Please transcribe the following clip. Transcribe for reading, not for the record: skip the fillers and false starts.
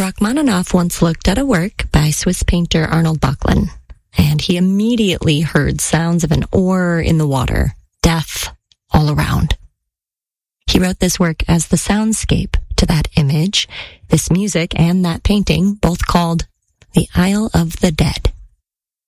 Rachmaninoff once looked at a work by Swiss painter Arnold Böcklin, and he immediately heard sounds of an oar in the water, death all around. He wrote this work as the soundscape to that image, this music, and that painting, both called The Isle of the Dead.